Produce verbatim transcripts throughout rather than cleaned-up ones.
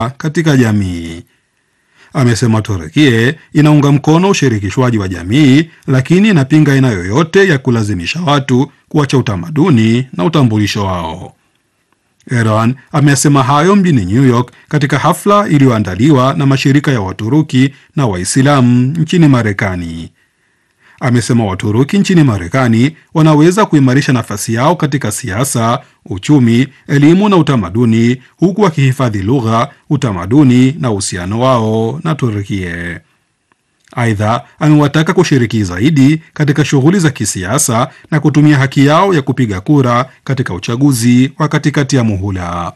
katika jamii. Amesema Turuki inaunga mkono ushirikishwaji wa jamii, lakini inapinga aina yoyote ya kulazimisha watu kuacha utamaduni na utambulisho wao. Erdogan amesema hayo mjini New York katika hafla iliyoandaliwa na mashirika ya Waturuki na Waislamu nchini Marekani. Amesema Waturuki nchini Marekani wanaweza kuimarisha nafasi yao katika siasa, uchumi, elimu na utamaduni, huku wakihifadhi lugha, utamaduni na uhusiano wao na Turkia. Aidha, amewataka kushiriki zaidi katika shughuli za kisiasa na kutumia haki yao ya kupiga kura katika uchaguzi wa katikati ya muhula.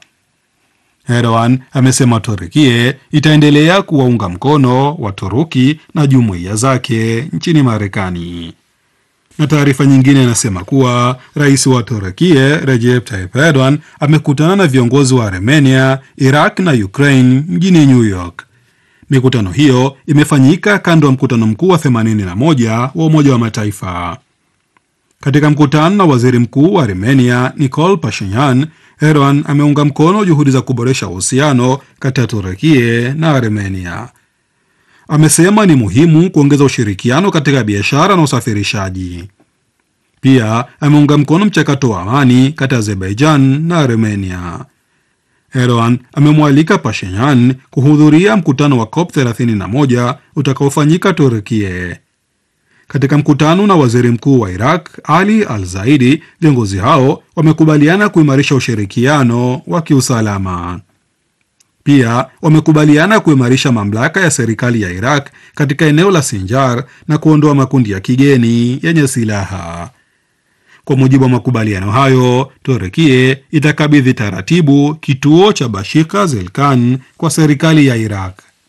Erdogan amesema Turkia itaendelea kuwaunga mkono Waturuki na jumuiya zake nchini Marekani. Na taarifa nyingine inasema kuwa rais wa Turkia Recep Tayyip Erdogan amekutana na viongozi wa Armenia, Iraq na Ukraine mjini New York. Mikutano hiyo imefanyika kando ya mkutano mkuu wa themanini na moja wa Umoja wa Mataifa. Katika mkutano na waziri mkuu wa Armenia Nikol Pashinyan, Erdogan ameunga mkono juhudi za kuboresha uhusiano kati ya Turkia na Armenia. Amesema ni muhimu kuongeza ushirikiano katika biashara na usafirishaji. Pia ameunga mkono mchakato wa amani kati ya Azerbaijan na Armenia. Erdogan amemwalika Pashinyan kuhudhuria mkutano wa COP thelathini na moja utakaofanyika Turkia. Katika mkutano na waziri mkuu wa Iraq Ali Al-Zaidi, viongozi hao wamekubaliana kuimarisha ushirikiano wa kiusalama. Pia wamekubaliana kuimarisha mamlaka ya serikali ya Iraq katika eneo la Sinjar na kuondoa makundi ya kigeni yenye silaha. Kwa mujibu wa makubaliano hayo, Turkia itakabidhi taratibu kituo cha Bashika Zelkan kwa serikali ya Iraq.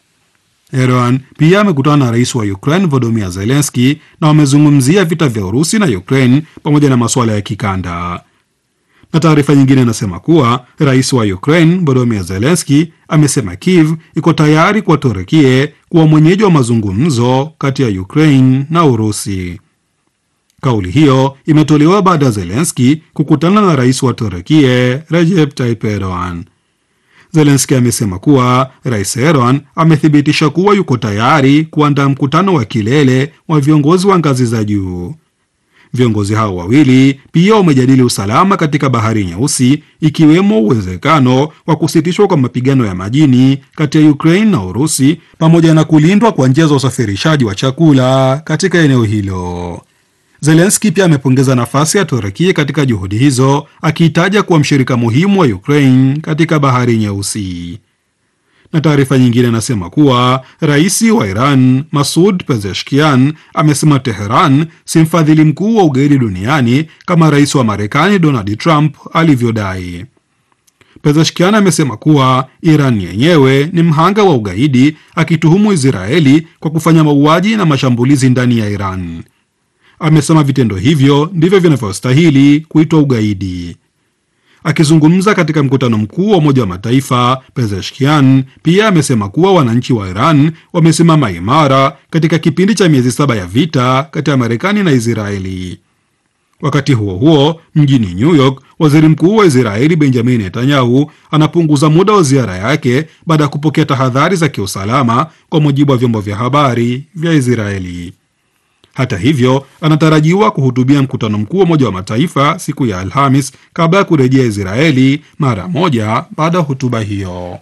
Erdogan pia amekutana na rais wa Ukraine Volodymyr Zelensky na wamezungumzia vita vya Urusi na Ukraine pamoja na masuala ya kikanda. Na taarifa nyingine inasema kuwa rais wa Ukraine Volodymyr Zelensky amesema Kiev iko tayari kwa Turkia kuwa mwenyeji wa mazungumzo kati ya Ukraine na Urusi. Kauli hiyo imetolewa baada ya Zelensky kukutana na rais wa Turkia Recep Tayyip Erdogan. Zelensky amesema kuwa rais Erdogan amethibitisha kuwa yuko tayari kuandaa mkutano wa kilele wa viongozi wa ngazi za juu. Viongozi hao wawili pia wamejadili usalama katika Bahari Nyeusi, ikiwemo uwezekano wa kusitishwa kwa mapigano ya majini kati ya Ukraine na Urusi pamoja na kulindwa kwa njia za usafirishaji wa chakula katika eneo hilo. Zelensky pia amepongeza nafasi ya Turkia katika juhudi hizo, akiitaja kuwa mshirika muhimu wa Ukraine katika Bahari Nyeusi. Na taarifa nyingine inasema kuwa rais wa Iran Masoud Pezeshkian amesema Teheran si mfadhili mkuu wa ugaidi duniani kama rais wa Marekani Donald Trump alivyodai. Pezeshkian amesema kuwa Iran yenyewe ni mhanga wa ugaidi, akituhumu Israeli kwa kufanya mauaji na mashambulizi ndani ya Iran. Amesema vitendo hivyo ndivyo vinavyostahili kuitwa ugaidi. Akizungumza katika mkutano mkuu wa Umoja wa Mataifa, Pezeshkian pia amesema kuwa wananchi wa Iran wamesimama imara katika kipindi cha miezi saba ya vita kati ya Marekani na Israeli. Wakati huo huo, mjini New York, waziri mkuu wa Israeli Benjamin Netanyahu anapunguza muda wa ziara yake baada ya kupokea tahadhari za kiusalama, kwa mujibu wa vyombo vya habari vya Israeli. Hata hivyo, anatarajiwa kuhutubia mkutano mkuu wa Umoja wa Mataifa siku ya Alhamis kabla ya kurejea Israeli mara moja baada ya hotuba hiyo.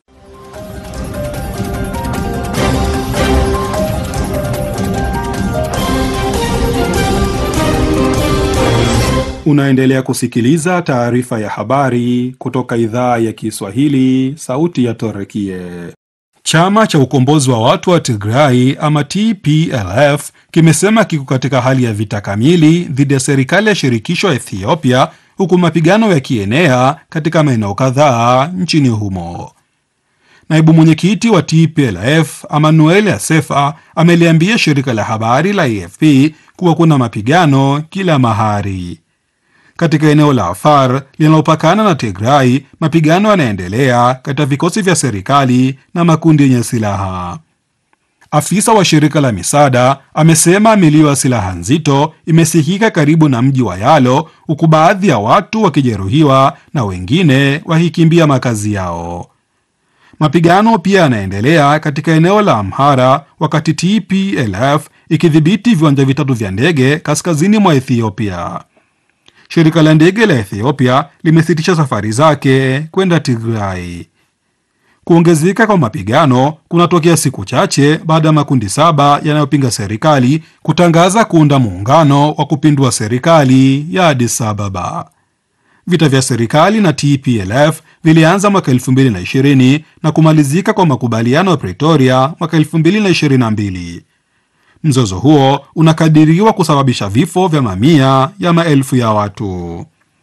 Unaendelea kusikiliza taarifa ya habari kutoka idhaa ya Kiswahili, Sauti ya Turkia. Chama cha ukombozi wa watu wa Tigray ama T P L F kimesema kiko katika hali ya vita kamili dhidi ya serikali ya shirikisho ya Ethiopia, huku mapigano yakienea katika maeneo kadhaa nchini humo. Naibu mwenyekiti wa T P L F Emmanuel Asefa ameliambia shirika la habari la A F P kuwa kuna mapigano kila mahali. Katika eneo la Afar linalopakana na Tigray, mapigano yanaendelea kati ya vikosi vya serikali na makundi yenye silaha. Afisa wa shirika la misaada amesema milio ya silaha nzito imesikika karibu na mji wa Yalo, huku baadhi ya watu wakijeruhiwa na wengine wakikimbia makazi yao. Mapigano pia yanaendelea katika eneo la Amhara wakati T P L F ikidhibiti viwanja vitatu vya ndege kaskazini mwa Ethiopia. Shirika la ndege la Ethiopia limesitisha safari zake kwenda Tigray. Kuongezeka kwa mapigano kunatokea siku chache baada ya makundi saba yanayopinga serikali kutangaza kuunda muungano wa kupindua serikali ya Addis Ababa. Vita vya serikali na T P L F vilianza mwaka elfu mbili na ishirini na kumalizika kwa makubaliano ya Pretoria mwaka elfu mbili na ishirini na mbili. Mzozo huo unakadiriwa kusababisha vifo vya mamia ya maelfu ya watu.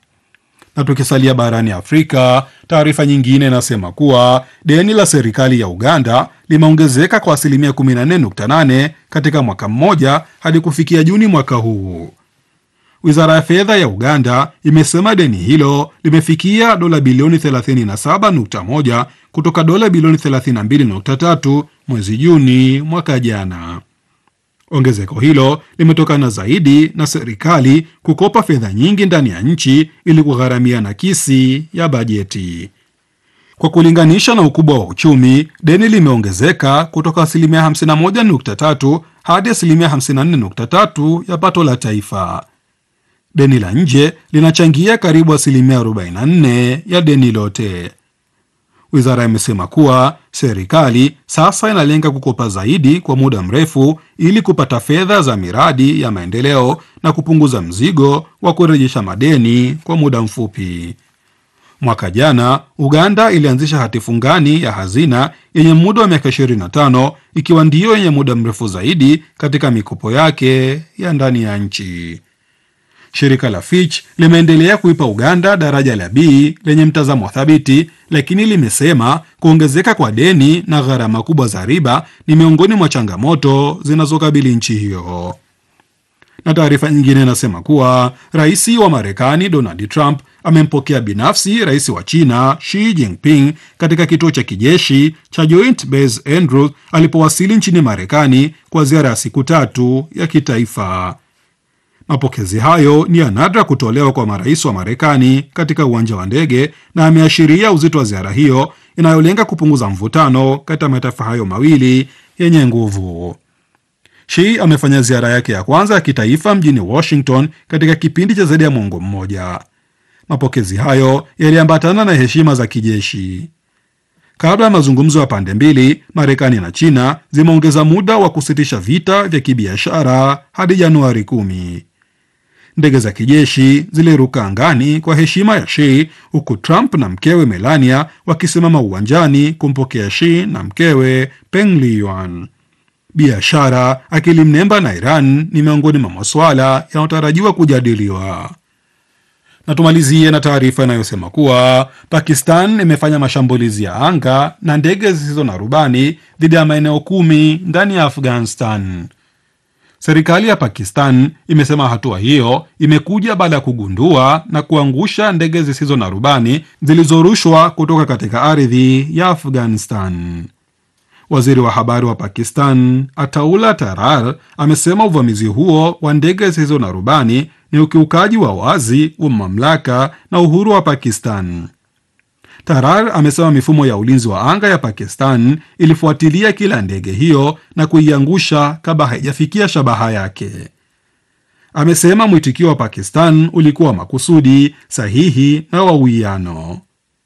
Na tukisalia barani Afrika, taarifa nyingine inasema kuwa deni la serikali ya Uganda limeongezeka kwa asilimia kumi na nne nukta nane katika mwaka mmoja hadi kufikia Juni mwaka huu. Wizara ya fedha ya Uganda imesema deni hilo limefikia dola bilioni thelathini na saba nukta moja kutoka dola bilioni thelathini na mbili nukta tatu mwezi Juni mwaka jana. Ongezeko hilo limetokana zaidi na serikali kukopa fedha nyingi ndani ya nchi ili kugharamia nakisi ya bajeti. Kwa kulinganisha na ukubwa wa uchumi, deni limeongezeka kutoka asilimia hamsini na moja nukta tatu hadi asilimia hamsini na nne nukta tatu ya pato la taifa. Deni la nje linachangia karibu asilimia arobaini na nne ya deni lote. Wizara imesema kuwa serikali sasa inalenga kukopa zaidi kwa muda mrefu ili kupata fedha za miradi ya maendeleo na kupunguza mzigo wa kurejesha madeni kwa muda mfupi. Mwaka jana, Uganda ilianzisha hati fungani ya hazina yenye muda wa miaka ishirini na tano ikiwa ndiyo yenye muda mrefu zaidi katika mikopo yake ya ndani ya nchi. Shirika la Fitch limeendelea kuipa Uganda daraja la B lenye mtazamo thabiti, lakini limesema kuongezeka kwa deni na gharama kubwa za riba ni miongoni mwa changamoto zinazokabili nchi hiyo. Na taarifa nyingine inasema kuwa rais wa Marekani Donald Trump amempokea binafsi rais wa China Xi Jinping katika kituo cha kijeshi cha Joint Base Andrews alipowasili nchini Marekani kwa ziara ya siku tatu ya kitaifa. Mapokezi hayo ni ya nadra kutolewa kwa marais wa Marekani katika uwanja wa ndege na ameashiria uzito wa ziara hiyo inayolenga kupunguza mvutano kati ya mataifa hayo mawili yenye nguvu. Xi amefanya ziara yake ya kwanza ya kitaifa mjini Washington katika kipindi cha zaidi ya mwongo mmoja. Mapokezi hayo yaliambatana na heshima za kijeshi. Kabla ya mazungumzo ya pande mbili, Marekani na China zimeongeza muda wa kusitisha vita vya kibiashara hadi Januari kumi. Ndege za kijeshi ziliruka angani kwa heshima ya Xi, huku Trump na mkewe Melania wakisimama uwanjani kumpokea Xi na mkewe Peng Liyuan. Biashara, akili mnemba na Iran ni miongoni mwa masuala yanayotarajiwa kujadiliwa. Na tumalizie na taarifa inayosema kuwa Pakistan imefanya mashambulizi ya anga na ndege zisizo na rubani dhidi ya maeneo kumi ndani ya Afghanistan. Serikali ya Pakistan imesema hatua hiyo imekuja baada ya kugundua na kuangusha ndege zisizo na rubani zilizorushwa kutoka katika ardhi ya Afghanistan. Waziri wa habari wa Pakistan Ataullah Tarar amesema uvamizi huo wa ndege zisizo na rubani ni ukiukaji wa wazi wa mamlaka na uhuru wa Pakistan. Tarar amesema mifumo ya ulinzi wa anga ya Pakistan ilifuatilia kila ndege hiyo na kuiangusha kabla haijafikia shabaha yake. Amesema mwitikio wa Pakistan ulikuwa makusudi, sahihi na wa uwiano.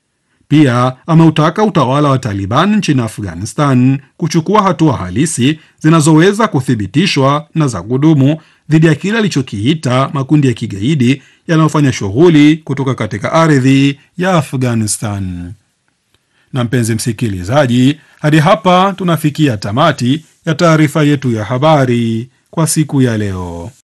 Pia ameutaka utawala wa Taliban nchini Afghanistan kuchukua hatua halisi zinazoweza kuthibitishwa na za kudumu dhidi ya kile alichokiita makundi ya kigaidi yanayofanya shughuli kutoka katika ardhi ya Afghanistan. Na mpenzi msikilizaji, hadi hapa tunafikia tamati ya taarifa yetu ya habari kwa siku ya leo.